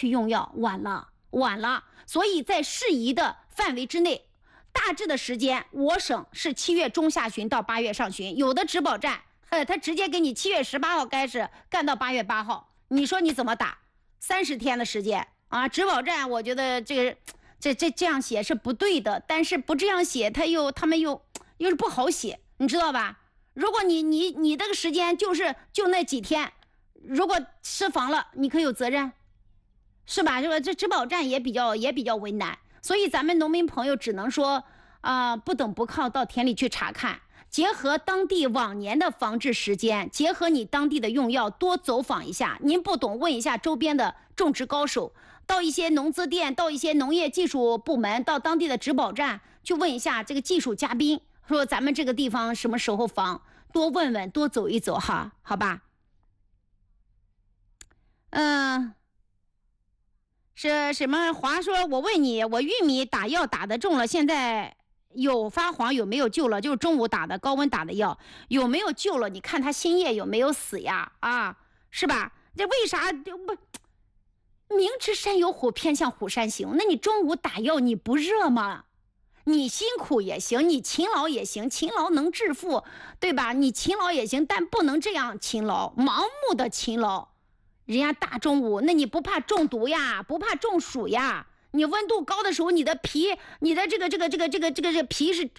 去用药，晚了。所以在适宜的范围之内，大致的时间我省是7月中下旬到8月上旬，有的质保站他直接给你7月18号开始干到8月8号，你说你怎么打？30天的时间啊！质保站我觉得这样写是不对的，但是不这样写他们又是不好写，你知道吧？如果你这个时间就那几天，如果失防了，你可有责任，是吧？这质保站也比较为难，所以咱们农民朋友只能说不等不靠，到田里去查看，结合当地往年的防治时间，结合你当地的用药，多走访一下。您不懂，问一下周边的种植高手，到一些农资店，到一些农业技术部门，到当地的质保站去问一下这个技术嘉宾，说咱们这个地方什么时候防，多问问，多走一走哈，好吧？是什么？华说，我问你，我玉米打药打得中了，现在有发黄，有没有救了？就是中午打的高温打的药，有没有救了？你看它新叶有没有死呀？啊，是吧？这为啥就不？明知山有虎，偏向虎山行。那你中午打药你不热吗？你辛苦也行，你勤劳也行，勤劳能致富，对吧？你勤劳也行，但不能这样勤劳，盲目的勤劳。人家大中午，那你不怕中毒呀？不怕中暑呀？你温度高的时候，你的皮，你的这个皮是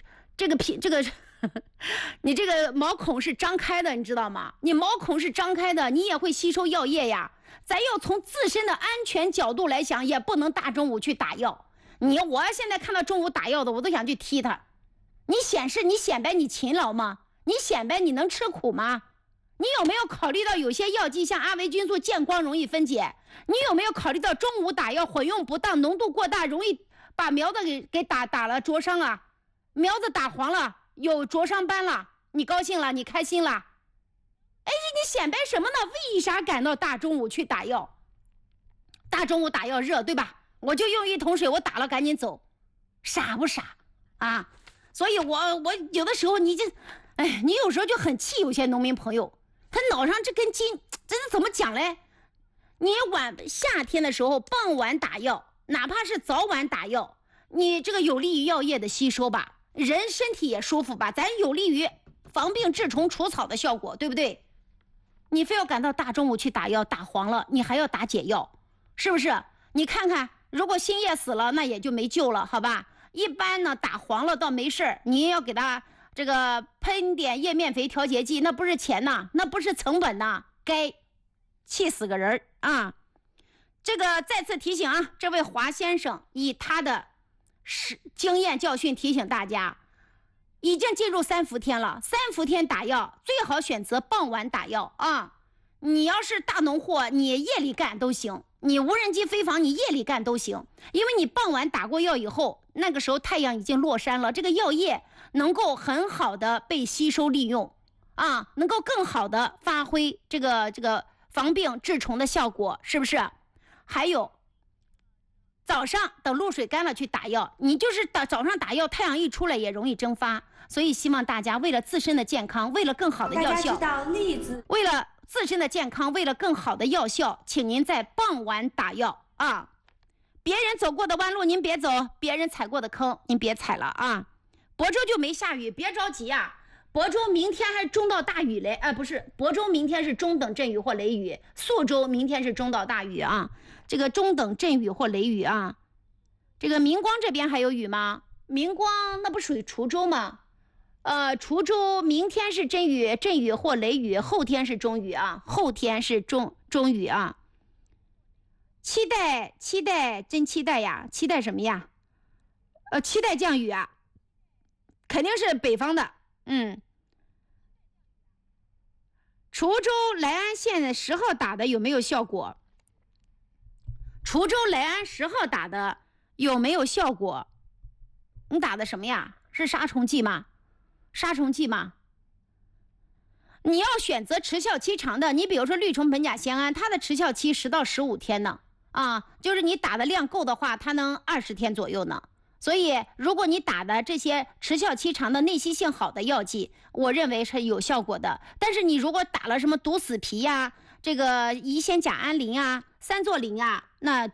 你这个毛孔是张开的，你知道吗？你毛孔是张开的，你也会吸收药液呀。咱要从自身的安全角度来想，也不能大中午去打药。我现在看到中午打药的，我都想去踢他。你显摆你勤劳吗？你显摆你能吃苦吗？你有没有考虑到有些药剂像阿维菌素见光容易分解？你有没有考虑到中午打药混用不当，浓度过大，容易把苗子给打了灼伤啊？苗子打黄了，有灼伤斑了，你高兴了，你开心了？哎，你显摆什么呢？为啥赶到大中午去打药？大中午打药热，对吧？我就用1桶水，我打了赶紧走，傻不傻啊？所以我有的时候你有时候就很气有些农民朋友。他脑上这根筋，这是怎么讲嘞？你夏天的时候傍晚打药，哪怕是早晚打药，你这个有利于药液的吸收吧，人身体也舒服吧，咱有利于防病治虫除草的效果，对不对？你非要赶到大中午去打药，打黄了，你还要打解药，是不是？你看看，如果新叶死了，那也就没救了，好吧？一般呢，打黄了倒没事，你也要给它这个喷点叶面肥调节剂，那不是钱呐，那不是成本呐，该气死个人啊！这个再次提醒啊，这位华先生以他的经验教训提醒大家，已经进入3伏天了，3伏天打药最好选择傍晚打药啊！你要是大农户，你夜里干都行，你无人机飞防你夜里干都行，因为你傍晚打过药以后，那个时候太阳已经落山了，这个药液能够很好的被吸收利用啊，能够更好的发挥这个防病治虫的效果，是不是？还有早上等露水干了去打药，你就是早上打药，太阳一出来也容易蒸发，所以希望大家为了自身的健康，为了更好的药效，为了自身的健康，为了更好的药效，请您在傍晚打药啊！别人走过的弯路您别走，别人踩过的坑您别踩了啊！亳州就没下雨，别着急啊！亳州明天还中到大雨嘞，不是，亳州明天是中等阵雨或雷雨，宿州明天是中到大雨啊，这个中等阵雨或雷雨啊。这个明光这边还有雨吗？明光那不属于滁州吗？滁州明天是阵雨或雷雨，后天是中雨啊，后天是中雨啊。期待，真期待呀！期待什么呀？期待降雨啊，肯定是北方的。滁州莱安县的10号打的有没有效果？滁州莱安10号打的有没有效果？你打的什么呀？是杀虫剂吗？你要选择持效期长的，你比如说绿虫苯甲酰胺，它的持效期10到15天呢，就是你打的量够的话，它能20天左右呢。所以如果你打的这些持效期长的内吸性好的药剂，我认为是有效果的。但是你如果打了什么毒死皮呀，这个乙酰甲胺磷啊、三唑啉啊，那